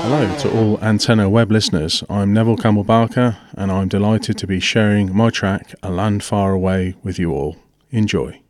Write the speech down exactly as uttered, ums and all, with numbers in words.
Hello to all Antenna Web listeners. I'm Neville Campbell Barker and I'm delighted to be sharing my track A Land Far Away with you all. Enjoy.